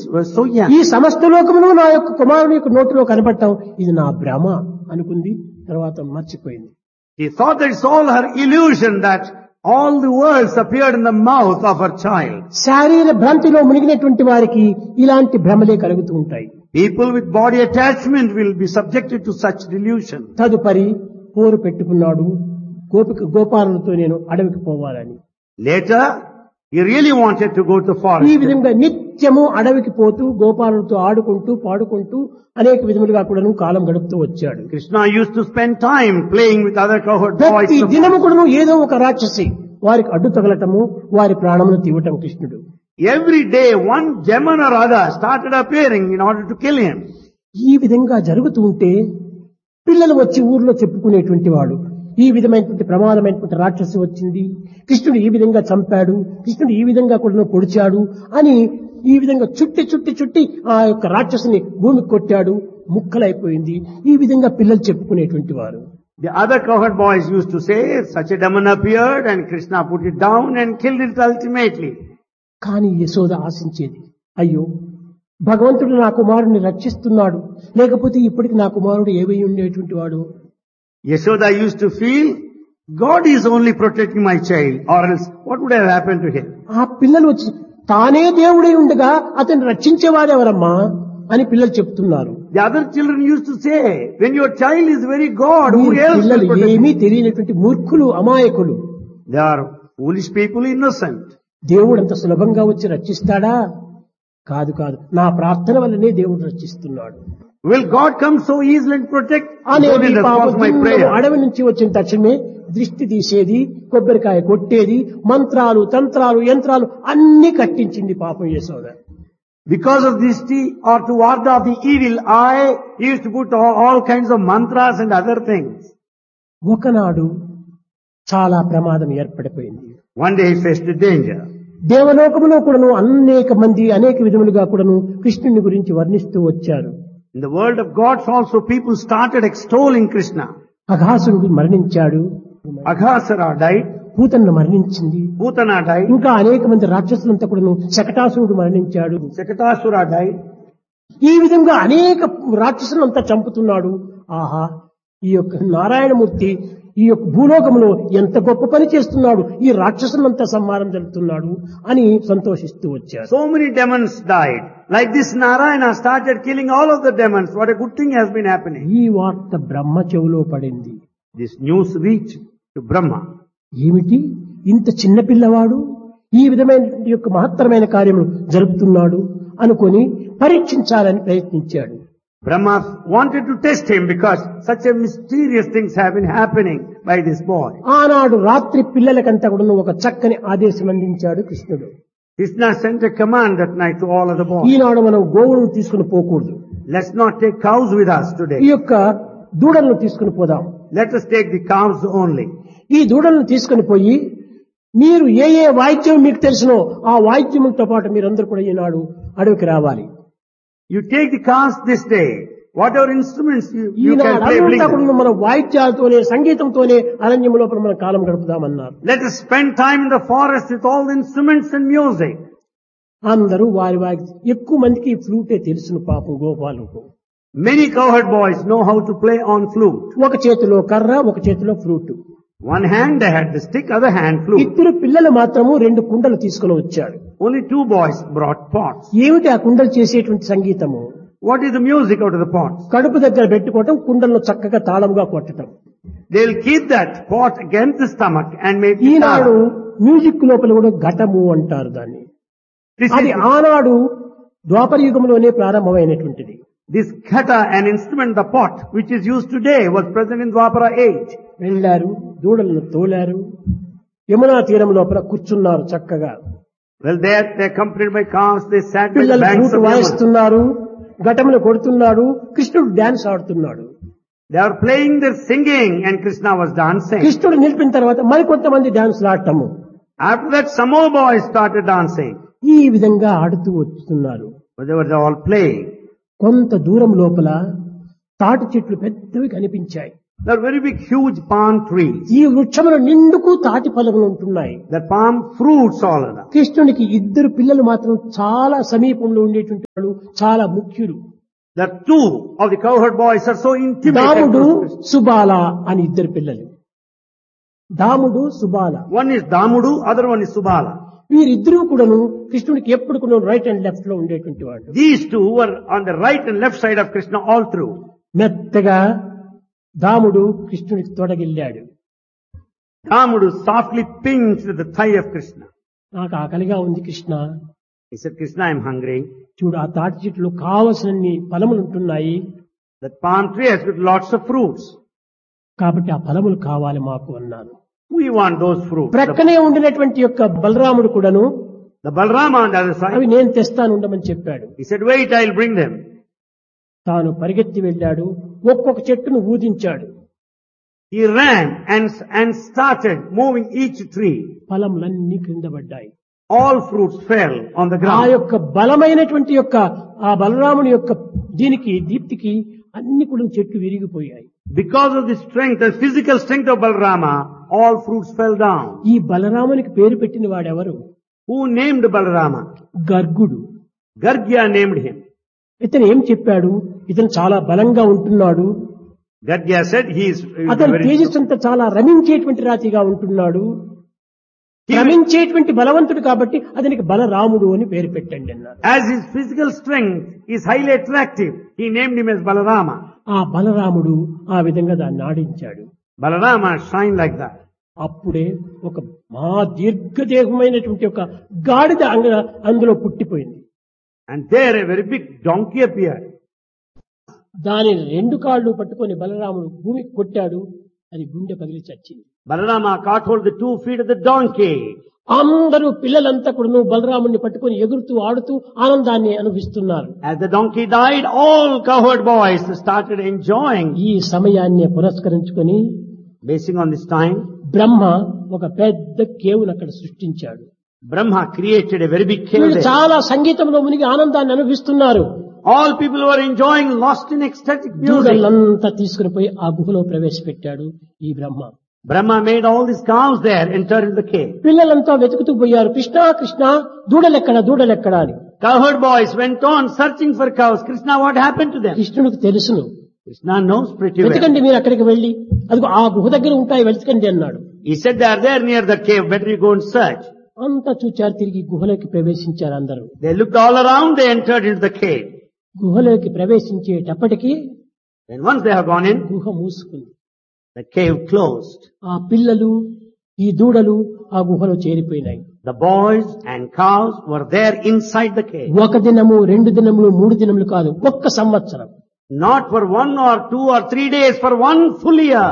were so young. ఈ సమస్త లోకమును నా యొక్క కుమారుని యొక్క నోటిలో కనబడటం ఇది నా భ్రమ అనుకుంది. తర్వాత మర్చిపోయింది. She thought that it's all her illusion, that all the words appeared in the mouth of her child. శారీర భ్రాంతిలో మునిగినటువంటి వారికి ఇలాంటి భ్రమలే కలుగుతూ ఉంటాయి. People with body attachment will be subjected to such delusion. తదుపరి పోరు పెట్టుకున్నాడు గోపాలులతో నేను అడవికి పోవాలని. Later, he really wanted to go to the ఈ forest. విధంగా నిత్యము అడవికి పోతూ గోపాలులతో ఆడుకుంటూ పాడుకుంటూ అనేక విధములుగా కూడాను కాలం గడుపుతూ వచ్చాడు. Krishna used to spend time playing with other cowherd boys. ప్రతి దినము కూడాను ఏదో ఒక రాక్షసి వారికి అడ్డు తగలటము, వారి ప్రాణమును తీవటం కృష్ణుడు. Every day, one demon or other started appearing in order to kill him. ఈ విధంగా జరుగుతూ ఉంటే పిల్లలు వచ్చి ఊర్లో చెప్పుకునేటువంటి వాడు, ఈ విధమైనటువంటి ప్రమాదమైనటువంటి రాక్షసి వచ్చింది, కృష్ణుడు ఈ విధంగా చంపాడు, కృష్ణుడు ఈ విధంగా కూడా పొడిచాడు అని ఈ విధంగా చుట్టి ఆ యొక్క రాక్షసుని భూమికి కొట్టాడు, ముక్కలైపోయింది. ఈ విధంగా పిల్లలు చెప్పుకునేటువంటి వారు. The other cowherd boys used to say, such a demon appeared and Krishna put it down and killed it ultimately. కానీ యశోద ఆశించేది, అయ్యో భగవంతుడు నా కుమారుడిని రక్షిస్తున్నాడు, లేకపోతే ఇప్పటికి నా కుమారుడు ఏవై ఉండేటువంటి వాడు. Yashoda used to feel, God is only protecting my child, or else what would have happened to him? ఆ పిల్లలు వచ్చి తానే దేవుడై ఉండగా అతన్ని రక్షించేవాడెవరమ్మా అని పిల్లలు చెప్తున్నారు. The other children used to say, when your child is very God, who ఈ else will పిల్లలు protect ఏమీ him? తెలియనటువంటి మూర్ఖులు, అమాయకులు. They are foolish people, innocent. దేవుడు అంత సులభంగా వచ్చి రక్షిస్తాడా? కాదు కాదు, నా ప్రార్థన వల్లనే దేవుడు రక్షిస్తున్నాడు. Will God come so easily and protect? అనే God in response to my prayer. అడవి నుంచి వచ్చిన తక్షణమే దృష్టి తీసేది, కొబ్బరికాయ కొట్టేది, మంత్రాలు తంత్రాలు యంత్రాలు అన్ని కట్టించింది పాపం Yashoda. Because of this or to ward off the evil eye, he used to put all kinds of mantras and other things. ఒకనాడు చాలా ప్రమాదం ఏర్పడిపోయింది. One day he faced a danger. దేవలోకములో కూడాను అనేక మంది అనేక విధములుగా కూడాను కృష్ణుని గురించి వర్ణిస్తూ వచ్చారు. In the world of gods also people started extolling Krishna. అఘాసురుడు మరణించాడు, Aghasara died, పూతన్న మరణించింది, Putana died, ఇంకా అనేక మంది రాక్షసులంతా కూడాను, శకటాసురుడు మరణించాడు. Sakatasura died. ఈ విధంగా అనేక రాక్షసులంతా చంపుతున్నాడు. ఆహా, ఈ యొక్క నారాయణమూర్తి ఈ యొక్క భూలోకములో ఎంత గొప్ప పని చేస్తున్నాడు, ఈ రాక్షసులంతా సంహారం జరుగుతున్నాడు అని సంతోషిస్తూ వచ్చారు. So many demons died. Like this Narayana started killing all of the demons. What a good thing has been happening. ఈ వార్త బ్రహ్మ చెవిలో పడింది. This news reached to Brahma. ఏమిటి ఇంత చిన్న పిల్లవాడు ఈ విధమైన యొక్క మహత్తరమైన కార్యము జరుపుతున్నాడు అనుకొని పరీక్షించాలని ప్రయత్నించాడు. Brahma wanted to test him because such a mysterious things have been happening by this boy. ఆనాడు రాత్రి పిల్లలకంతా కూడా ఒక చక్కని ఆదేశం అందించాడు కృష్ణుడు. Krishna sent a command that night to all of the boys. ఈనాడు మనం గోవులను తీసుకుని పోకూడదు, Let's not take cows with us today. ఈ యొక్క దూడలను తీసుకుని పోదాం. Let us take the calves only. ఈ దూడలను తీసుకుని పోయి మీరు ఏ ఏ వాయిద్యం మీకు తెలిసినో ఆ వాయిద్యములతో పాటు మీరందరూ కూడా ఈనాడు అడవికి రావాలి. You take the calves this day. Whatever instruments you can Eenadu play, bring అంతా them. కూడా మన వాయిద్యాలతోనే సంగీతంతోనే అరణ్యం లోపల మనం కాలం గడుపుదామన్నారు. Let us spend time in the forest with all the instruments and music. అందరూ వారి వారి ఎక్కువ మందికి ఈ ఫ్లూటే తెలుసును పాపం గోపాలకు. Many cowherd boys know how to play on flute. ఒక చేతిలో కర్ర, ఒక చేతిలో flute. One hand they had the stick, other hand flute. ఇద్దరు పిల్లలు మాత్రము 2 కుండలు తీసుకుని వచ్చాడు. Only 2 boys brought pots. ఏమిటి ఆ కుండలు చేసేటువంటి సంగీతము? What is the music out of the pots? కడుపు దగ్గర పెట్టుకోవటం, కుండలను చక్కగా తాళంగా కొట్టడం. They'll keep that pot against the stomach and make it Eenadu sound. Music లోపల కూడా ఘటము అంటారు దాన్ని. This అది is ఆనాడు ద్వాపర యుగంలోనే ప్రారంభమైనటువంటిది. this khata, an instrument, the pot, which is used today, was present in Dwapara age. వెళ్ళారు, దూడలను తోలారు, యమునా తీరం లోపల కూర్చున్నారు చక్కగా. Well, they accompanied by calves, they sat by the పిల్లలు banks ఫ్లూట్ of Yamuna. వాయిస్తున్నారు, ఘటములు కొడుతున్నాడు, కృష్ణుడు డాన్స్ ఆడుతున్నాడు. They are playing, they're singing, and Krishna was dancing. కృష్ణుడు నిలిపిన తర్వాత మరికొంతమంది dance ఆడటము. After that, some more boys started dancing. ఈ విధంగా ఆడుతూ వస్తున్నారు. But they were all playing. కొంత దూరం లోపల తాటి చెట్లు పెద్దవి కనిపించాయి. There are very big, huge palm trees. ఈ వృక్షములు నిండుకు తాటి ఫలములు ఉంటున్నాయి. The palm fruits all around. కృష్ణునికి ఇద్దరు పిల్లలు మాత్రం చాలా సమీపంలో ఉండేటువంటి వాళ్ళు, చాలా ముఖ్యులు. The two of the cowherd boys are so intimate. దాముడు Subala అని ఇద్దరు పిల్లలు. దాముడు Subala. One is Damudu, other one is Subala. వీరిద్దరూ కూడాను కృష్ణుడికి ఎప్పుడు కూడా రైట్ అండ్ లెఫ్ట్ లో ఉండేటువంటి వాళ్ళు. These two were on the right and left side of Krishna all through. మెత్తగా దాముడు కృష్ణుడికి తొడగిల్లాడు. Damudu softly pinched the thigh of Krishna. నాకు ఆకలిగా ఉంది Krishna. He said, Krishna, I am hungry. చూడు, ఆ తాటి చెట్లు కావలసినన్ని ఫలములు ఉంటున్నాయి. That palm tree has got lots of fruits. కాబట్టి ఆ ఫలములు కావాలి మాకు అన్నాను. We want those fruits. ప్రక్కనే ఉండినటువంటి యొక్క బలరాముడు కూడాను The Balrama on the other అవి side, నేను తెస్తాను ఉండమని చెప్పాడు. he said, wait, I'll bring them. తాను పరిగెత్తి వెళ్ళాడు. ఒక్కొక్క చెట్టును ఊదించాడు. He ran and started moving each tree. ఫలములన్నీ క్రింద పడ్డాయి. All fruits fell on the ఆ ground. యొక్క బలమైనటువంటి యొక్క ఆ బలరాముని యొక్క దీనికి దీప్తికి అన్ని కూడా చెట్లు విరిగిపోయాయి. Because of the strength, the physical strength of Balrama, all fruits fell down. ఈ బలరామునికి పేరు పెట్టిన వాడెవరు? Who named Balrama? గర్గుడు. Gargya named him. ఇతను ఏం చెప్పాడు? ఇతను చాలా బలంగా ఉంటున్నాడు. Gargya said he is అతని very తేజస్సు అంతా చాలా రమించేటువంటి రాతిగా ఉంటున్నాడు. రమించేటువంటి బలవంతుడు కాబట్టి అతనికి బలరాముడు అని పేరు పెట్టండి అన్నారు. As his physical strength is highly attractive, he named him as Balarama. ఆ బలరాముడు ఆ విధంగా దాన్ని ఆడించాడు. Balarama shined like that. అప్పుడే ఒక మహా దీర్ఘదేహమైనటువంటి ఒక గాడిద అందులో పుట్టిపోయింది. And there a very big donkey appeared. దాని రెండు కాళ్ళు పట్టుకొని బలరాముడు భూమికి కొట్టాడు. అది గుండె పగిలి చచ్చింది. Balarama caught hold of the 2 feet of the donkey. అందరూ పిల్లలంతా కూడా బలరాముడిని పట్టుకొని ఎగురుతూ ఆడుతూ ఆనందాన్ని అనుభవిస్తున్నారు. As the donkey died, all cowherd boys started enjoying. ఈ సమయాన్ని పురస్కరించుకొని Basing on this time, బ్రహ్మ ఒక పెద్ద కేవును అక్కడ సృష్టించాడు. Brahma created a very big cave వీళ్ళు there. చాలా సంగీతంలో మునిగి ఆనందాన్ని అనుభవిస్తున్నారు. All people were enjoying, lost in ecstatic music. దూడలంతా తీసుకుని పోయి ఆ గుహలో ప్రవేశపెట్టాడు ఈ బ్రహ్మ. Brahma made all these cows there enter in the cave. పిల్లలంతా వెతుకుతూ పోయారు. కృష్ణ కృష్ణ, దూడలెక్కడ దూడలెక్కడ అని. Cowherd boys went on searching for cows. Krishna, what happened to them? కృష్ణుడికి తెలుసును. Krishna knows pretty well. వెతకండి మీరు అక్కడికి వెళ్లి, అదిగో ఆ గుహ దగ్గర ఉంటాయి వెతకండి అన్నాడు. He said they are there near the cave. Better you go and search. అంతా చూచారు, తిరిగి గుహలోకి ప్రవేశించారు అందరూ. They looked all around. They entered into the cave. గుహలోకి ప్రవేశించేటప్పటికి Then once they have gone in, గుహ మూసుకుంది. the cave closed. ఆ పిల్లలు ఈ దూడలు ఆ గుహలో చేరిపోయినాయి. The boys and cows were there inside the cave. ఒక దినము, 2 దినములు, 3 దినములు కాదు, ఒక్క సంవత్సరం. Not for 1 or 2 or 3 days, for 1 full year.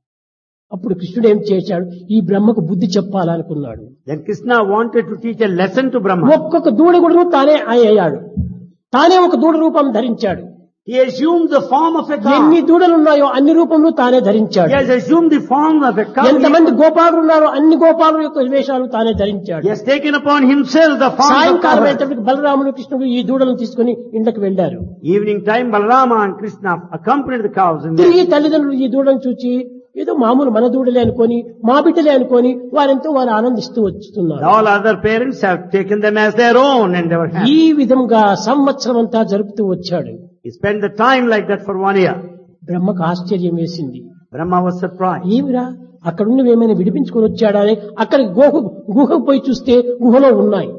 అప్పుడు కృష్ణుడు ఏం చేశాడు? ఈ బ్రహ్మకు బుద్ధి చెప్పాలనుకున్నాడు. Then Krishna wanted to teach a lesson to Brahma. ఒక్కొక్క దూడ కూడా తానే అయ్యాడు. తానే ఒక దూడ రూపం ధరించాడు. He assumed the form of a cow. ఎన్ని దూడలున్నాయో అన్ని రూపంలో తానే ధరించాడు. He has assumed the form of a cow. ఎంతమంది గోపాలులు ఉన్నారో అన్ని గోపాలుల యొక్క వేషాలు తానే ధరించాడు. He has taken upon himself the form of సాయంకాలం cow. అయ్యేటప్పటికి బలరాముడు కృష్ణుడు ఈ దూడలను తీసుకుని ఇంట్లోకి వెళ్లారు. Evening time, Balarama and Krishna accompanied the cows in తిరిగి there. తల్లిదండ్రులు ఈ దూడను చూచి ఏదో మామూలు మన దూడలే అనుకొని, మా బిడ్డలే అనుకొని వారెంతో వారు ఆనందిస్తూ వస్తున్నారు. All other parents have taken them as their own and they were happy. ఈ విధంగా సంవత్సరం అంతా జరుపుతూ వచ్చాడు. He spent the time like that for 1 year. బ్రహ్మకు ఆశ్చర్యం వేసింది. Brahma was surprised. ఏమిరా అక్కడున్న ఏమైనా విడిపించుకొని వచ్చాడా అని అక్కడ గుహకు పోయి చూస్తే గుహలో ఉన్నాయి.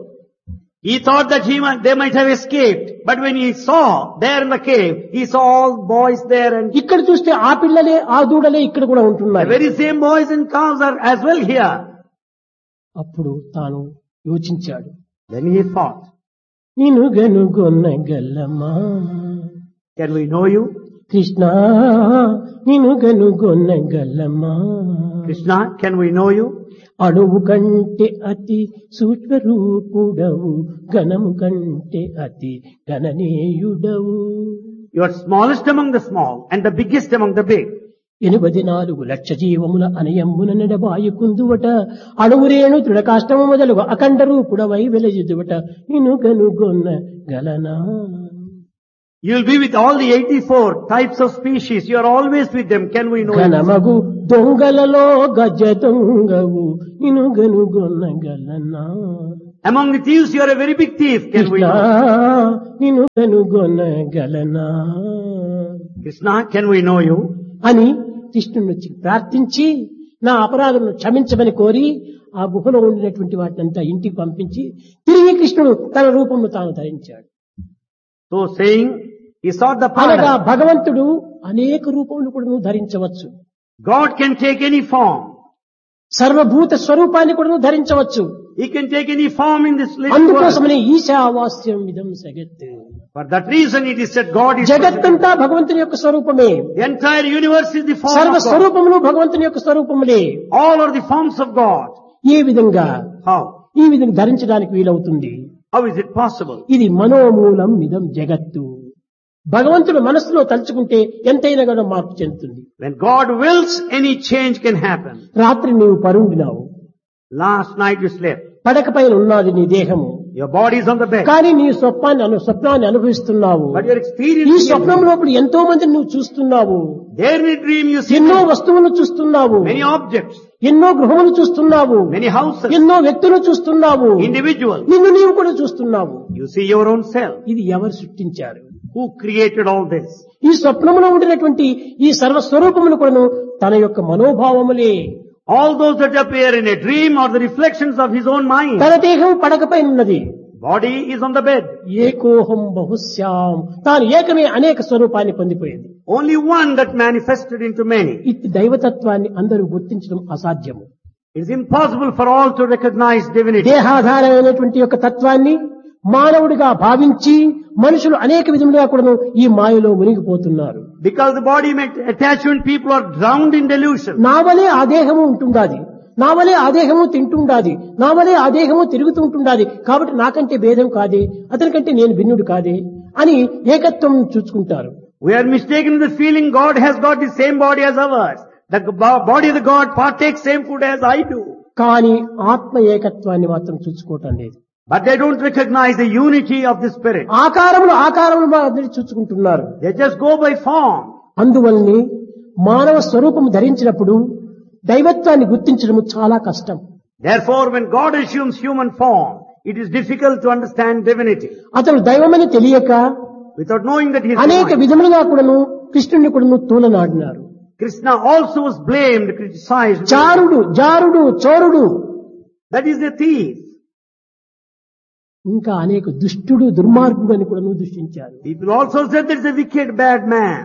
He thought that they might have escaped. But when he saw there in the cave, he saw all boys there and ఇక్కడ చూస్తే ఆ పిల్లలే ఆ దూడలే ఇక్కడ కూడా the ఉంటున్నాయి. very same boys and cows are as well here. అప్పుడు తాను యోచించాడు. Then he thought, నేను గనుగొన్న గల్లమా can we know you? Krishna, నేను గనుగొన్న గల్లమా. Krishna, can we know you? అణువు కంటే అతి సూక్ష్మరూపుడవు, ఘనము కంటే అతి గణనీయుడవు. You are smallest among the small and the biggest among the big. 84 లక్ష జీవముల అనయమ్మున నడబాయుకుందువట, అణువురేణు తృణకాష్టము మొదలుగా అఖండ రూపుడవై వెలయుదువట, నిన్ను కనుగొన్న గలనా. You'll be with all the 84 types of species. You are always with them. Can we know it? ఘనమగు దొంగలలో గజ దొంగవు నిను గనుగొనగలనా. Among the thieves, you are a very big thief. Can we Krishna know? నిను గనుగొనగలనా Krishna, can we know you? అని కృష్ణుని వచ్చి ప్రార్థించి నా అపరాధములను క్షమించమని కోరి ఆ గుహలో ఉండినటువంటి వాటినంతా ఇంటికి పంపించి తిరిగి కృష్ణుడు తన రూపమును తాను ధరించాడు. So saying, he sought the అనగా paradise. భగవంతుడు అనేక రూపములు కూడా ధరించవచ్చు. God can take any form. సర్వభూత స్వరూపాన్ని కూడా ధరించవచ్చు. He can take any form in this little world. అందుకోసమని ఈశావాస్యం ఇదం జగత్. For that reason it is said God is జగత్తంతా భగవంతుని యొక్క స్వరూపమే. the entire universe is the form సర్వ of God. స్వరూపములు భగవంతుని యొక్క స్వరూపములే. All are the forms of God. ఏ విధంగా How? ఈ విధంగా ధరించడానికి వీలవుతుంది. How is it possible? ఇది మనోమూలం ఇదం జగత్తు. భగవంతుడు మనస్సులో తలుచుకుంటే ఎంతైనా కూడా మార్పు చెందుతుంది. When God wills, any change can happen. రాత్రి నీవు పరుండినావు, Last night you slept. పడకపైన ఉన్నది నీ దేహము, Your body is on the bed. కానీ నీ స్వప్నాన్ని అనుభవిస్తున్నావు. But you're ఈ experiencing స్వప్నం లోపల ఎంతో మందిని నువ్వు చూస్తున్నావు, there in a dream you see ఎన్నో వస్తువులు చూస్తున్నావు, many objects, ఎన్నో గృహములు చూస్తున్నావు, many houses, ఎన్నో వ్యక్తులు చూస్తున్నావు, individuals. నిన్ను నీవు కూడా చూస్తున్నావు. You see your own self. ఇది ఎవరు సృష్టించారు? Who created all this? ఈ స్వప్నములో ఉండినటువంటి ఈ సర్వస్వరూపములు కూడాను తన యొక్క మనోభావములే. All those that appear in a dream are the reflections of his own mind. తన దేహం పడకపై ఉన్నది. Body is on the bed. ఏకోహం బహుశ్యాం, తాను ఏకమే అనేక స్వరూపాన్ని పొందిపోయింది. Only one that manifested into many. ఇది దైవతత్వాన్ని అందరూ గుర్తించడం అసాధ్యము. It is impossible for all to recognize divinity. దేహాధారమైనటువంటి యొక్క తత్వాన్ని మానవుడిగా భావించి మనుషులు అనేక విధములుగా కూడా ఈ మాయలో మునిగిపోతున్నారు. Because the body attachment, people are drowned in delusion. నా వలే ఆ దేహము ఉంటుండాది, నా వలే ఆ దేహము తింటుండాది, నా వలే ఆ దేహము తిరుగుతూ ఉంటుండాది, కాబట్టి నాకంటే భేదం కాదే, అతనికంటే నేను భిన్నుడు కాదే అని ఏకత్వం చూసుకుంటారు. We are mistaken in the feeling God has got the same body as ours. The body of the God partakes same food as I do. కానీ ఆత్మ ఏకత్వాన్ని మాత్రం చూసుకోవటం లేదు. But they don't recognize the unity of the spirit. ఆకారములు అందరూ చూసుకుంటున్నారు. They just go by form. అందువల్లనే మానవ స్వరూపము ధరించినప్పుడు దైవత్వాన్ని గుర్తించడం చాలా కష్టం. Therefore, when God assumes human form, it is difficult to understand divinity. అతను దైవమని తెలియక Without knowing that he is అనేక divine. విధములుగా కూడాను కృష్ణుని కూడాను తూలనాడినారు. Krishna also was blamed, criticized. జారుడు చోరుడు, That is the thief. ఇంకా అనేక దుష్టుడు దుర్మార్గుడు అని కూడా దూషించారు. People also said that is a wicked, bad man.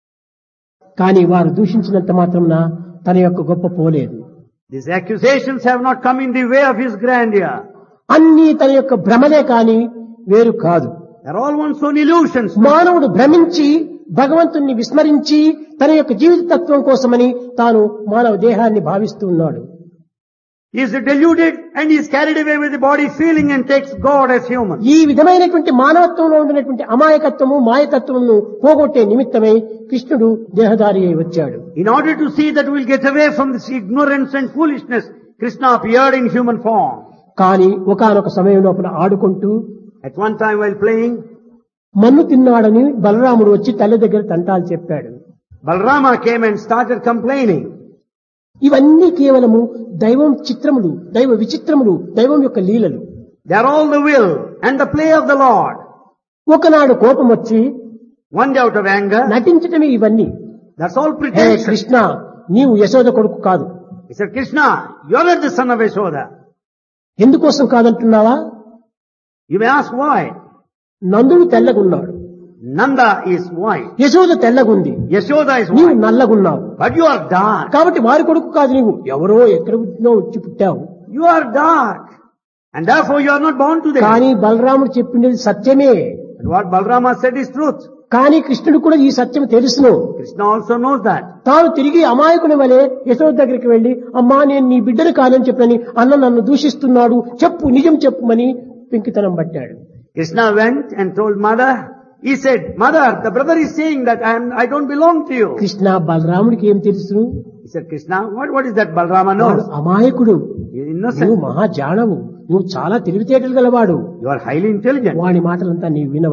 కానీ వారు దూషించినంత మాత్రమున తన యొక్క గొప్ప పోలేదు. These accusations have not come in the way of his grandeur. అన్నీ తన యొక్క భ్రమలే కాని వేరు కాదు. They're all one's own illusions. మానవుడు భ్రమించి భగవంతుణ్ణి విస్మరించి తన యొక్క జీవిత తత్వం కోసమని తాను మానవ దేహాన్ని భావిస్తూ ఉన్నాడు. He is deluded and he is carried away with the body feeling and takes God as human. ఈ విధమైనటువంటి మానవత్వంలో ఉండినటువంటి అమాయకత్వము మాయతత్వమును పోగొట్టే నిమిత్తమై కృష్ణుడు దేహధారి అయి వచ్చాడు. In order to see that we'll get away from this ignorance and foolishness, Krishna appeared in human form. కానీ ఒకానొక సమయం లోపల ఆడుకుంటూ At one time while playing, మన్ను తిన్నాడని బలరాముడు వచ్చి తల్లి దగ్గర తంటాలు చెప్పాడు. Balarama came and started complaining. ఇవన్నీ కేవలము దైవం చిత్రములు, దైవ విచిత్రములు, దైవం యొక్క లీలలు. They are all the will and the play of the Lord. ఒకనాడు కోపం వచ్చి One day out of anger, నటించటమే ఇవన్నీ. that's all hey pretension. Krishna, నీవు యశోద కొడుకు కాదు. He said, Krishna, you are not the son of Yashoda. ఎందుకోసం కాదంటున్నావా? You may ask why. నందుడు తెల్లగున్నాడు, Nanda is white. Yashoda తెల్లగుంది, Yashoda is నీవు white. నల్లగున్నావు. But you are dark. కాబట్టి వారి కొడుకు కాదు, నీవు ఎవరో ఎక్కడ వచ్చి పుట్టావు. You are dark. And therefore you are not born to them. కానీ బలరాముడు చెప్పింది సత్యమే. And what Balarama said is truth. కానీ కృష్ణుడు కూడా ఈ సత్యం తెలుసును. Krishna also knows that. తాను తిరిగి అమాయకుని వలె యశోద దగ్గరికి వెళ్లి, అమ్మా నేను నీ బిడ్డను కాదని చెప్పని అన్న నన్ను దూషిస్తున్నాడు, చెప్పు నిజం చెప్పుమని పెంకితనం పట్టాడు. Krishna went and told mother, he said, Mother, the brother is saying that I don't belong to you. Krishna బలరాముడికి ఏం తెలుసును? He said, Krishna, what is that Balarama వాడు knows? అమాయకుడు, He is నువ్వు innocent. మహాజానవు, నువ్వు చాలా తెలివితేటలు గలవాడు, You are highly intelligent. వాడి మాటలంతా నీవు వినవద్దు.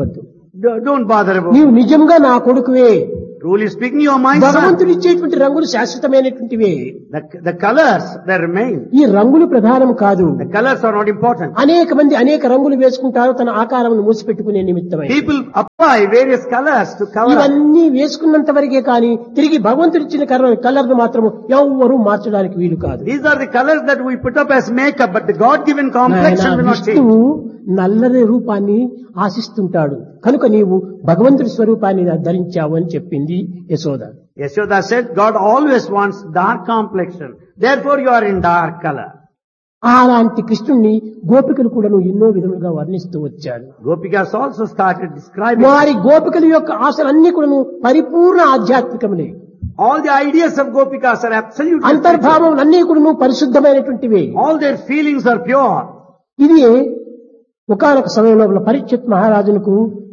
Don't bother about నీవు it. నిజంగా నా కొడుకువే. Truly speaking, you are my son. భగవంతుడు ఇచ్చేటువంటి రంగులు శాశ్వతమైనటువంటివే. The colors, they remain. ఈ రంగులు ప్రధానం కాదు. The colors are not important. అనేక మంది అనేక రంగులు వేసుకుంటారు తన ఆకారమును మూసిపెట్టుకునే నిమిత్తమై. People apply various colors to cover up. ఇవన్నీ వేసుకున్నంత వరకే కానీ తిరిగి భగవంతుడు ఇచ్చిన కలర్ ను మాత్రం ఎవ్వరూ మార్చడానికి వీలు కాదు. These are the colors that we put up as makeup, but the God-given complexion will not change. విష్ణువు నల్లని రూపాన్ని ఆశిస్తుంటాడు కనుక నీవు భగవంతుడి స్వరూపాన్ని ధరించావు అని చెప్పింది Yashoda. Yashoda said, God always wants dark complexion. Therefore you are in dark color. అలాంటి కృష్ణుణ్ణి గోపికలు కూడా ఎన్నో విధములుగా వర్ణిస్తూ వచ్చారు. Gopikas also started describing. వారి గోపికల యొక్క ఆశలన్నీ కూడా పరిపూర్ణ ఆధ్యాత్మికములే. All the ideas of Gopikas are absolutely spiritual. అంతర్భావం అన్నీ కూడా పరిశుద్ధమైనటువంటివి. All their feelings are pure. ఇది ఒకానొక సమయంలో పరీక్షిత్ మహారాజునకు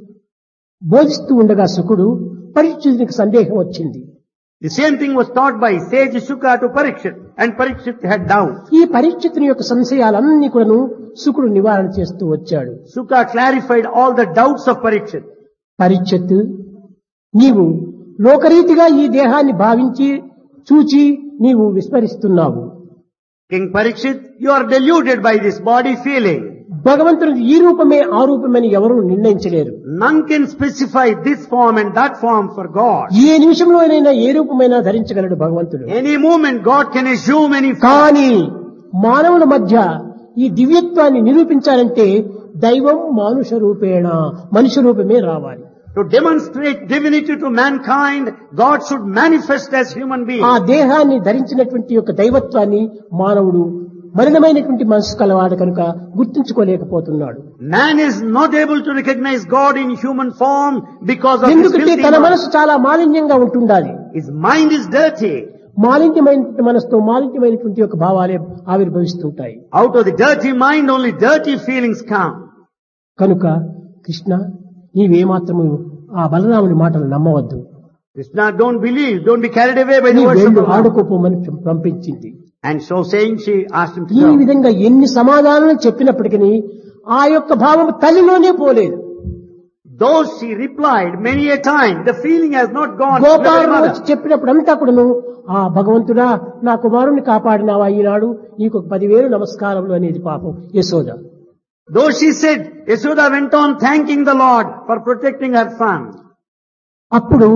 బోధిస్తూ ఉండగా శుకుడు పరీక్షితునికి సందేహం వచ్చింది. The same thing was taught by sage Shuka to Parikshit, and Parikshit had doubts. ఈ పరీక్షితుని యొక్క సంశయాలన్నీ కూడాను శుకుడు నివారణ చేస్తూ వచ్చాడు. Shuka clarified all the doubts of Parikshit. Parikshit నీవు లోకరీతిగా ఈ దేహాన్ని భావించి చూచి నీవు విస్మరిస్తున్నావు. King Parikshit, you are deluded by this body feeling. భగవంతుడు ఈ రూపమే ఆ రూపమని ఎవరూ నిర్ణయించలేరు. None can specify this form and that form for God. ఏ నిమిషంలోనైనా ఏ రూపమైనా ధరించగలడు భగవంతుడు. Any moment God can assume any form. కానీ మానవుల మధ్య ఈ దివ్యత్వాన్ని నిరూపించాలంటే దైవం మానుష రూపేణ మనుష్య రూపమే రావాలి. To demonstrate divinity to mankind, God should manifest as human being. ఆ దేహాన్ని ధరించినటువంటి యొక్క దైవత్వాన్ని మానవుడు మలినమైనటువంటి మనసు కలవాడు కనుక గుర్తించుకోలేకపోతున్నాడు. Man is not able to recognize God in human form because of his ఎందుకంటే filthy తన mind. మనసు చాలా మాలిన్యంగా ఉంటుండాలి. His mind is dirty. మాలిన్యమైనటువంటి మనసుతో మాలిన్యమైనటువంటి యొక్క భావాలే ఆవిర్భవిస్తుంటాయి. Out of the dirty mind, only dirty feelings come. కనుక కృష్ణ నీవేమాత్రము ఆ బలరాముని మాటలు నమ్మవద్దు. Krishna, don't believe, don't be carried away by నీ the words of వెళ్ళు the Lord. ఆడుకోపోమని పంపించింది. And so saying, she asked him to ఈ go. విధంగా ఎన్ని సమాధానాలు చెప్పినప్పటికీ ఆ యొక్క భావం తల్లిలోనే పోలేదు. Though she replied many a time, the feeling has not gone to the Gopaludu mother. వచ్చి చెప్పినప్పుడు అంతా కూడాను ఆ భగవంతుడా నా కుమారుణ్ణి కాపాడినావా ఈనాడు నీకు 10,000 నమస్కారములు అనేది పాపం Yashoda. Though she said, Yashoda went on thanking the Lord for protecting her son. అప్పుడు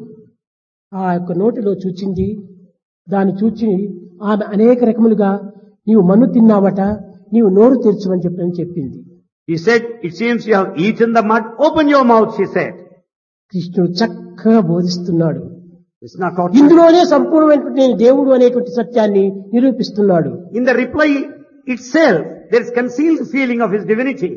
ఆ యొక్క నోటిలో చూచింది. దాన్ని చూచి ఆమె అనేక రకములుగా నీవు మన్ను తిన్నావట నీవు నోరు తెరచమని చెప్పింది. He said, it seems you have eaten the mud, open your mouth, she said. కృష్ణుడు చక్కగా బోధిస్తున్నాడు. It's not taught. ఇందులోనే సంపూర్ణమైనటువంటి నేను దేవుడు అనేటువంటి సత్యాన్ని నిరూపిస్తున్నాడు. In the reply itself, there is concealed feeling of his divinity.